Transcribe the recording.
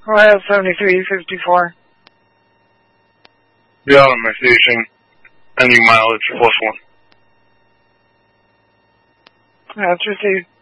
Ohio 7354. Be out on my station. Any mileage +1. That's received.